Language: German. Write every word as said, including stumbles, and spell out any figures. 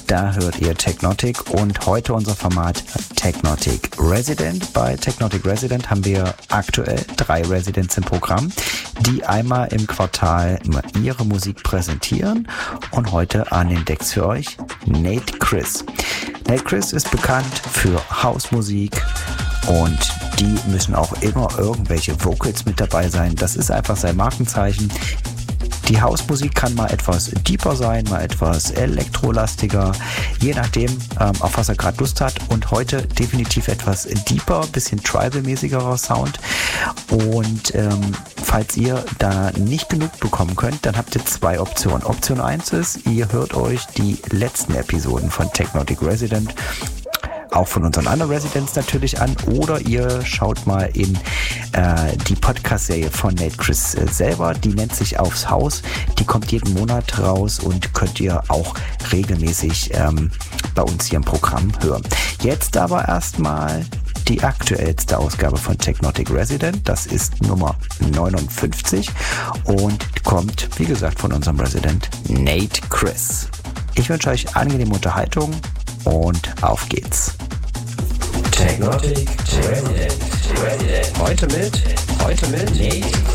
Da hört ihr Technotic und heute unser Format Technotic Resident. Bei Technotic Resident haben wir aktuell drei Residents im Programm, die einmal im Quartal ihre Musik präsentieren. Und heute an den Decks für euch Nate Chris. Nate Chris ist bekannt für Hausmusik und die müssen auch immer irgendwelche Vocals mit dabei sein. Das ist einfach sein Markenzeichen. Die Hausmusik kann mal etwas deeper sein, mal etwas elektrolastiger, je nachdem, ähm, auf was er gerade Lust hat. Und heute definitiv etwas deeper, bisschen tribal-mäßigerer Sound. Und ähm, falls ihr da nicht genug bekommen könnt, dann habt ihr zwei Optionen. Option eins ist, ihr hört euch die letzten Episoden von Technotic Resident, auch von unseren anderen Residents natürlich an, oder ihr schaut mal in äh, die Podcast-Serie von Nate Chris äh, selber, die nennt sich Aufs Haus, die kommt jeden Monat raus und könnt ihr auch regelmäßig ähm, bei uns hier im Programm hören. Jetzt aber erstmal die aktuellste Ausgabe von Technotic Resident, das ist Nummer neunundfünfzig und kommt, wie gesagt, von unserem Resident Nate Chris. Ich wünsche euch angenehme Unterhaltung und auf geht's. Technotic Resident. Heute mit, heute mit Nate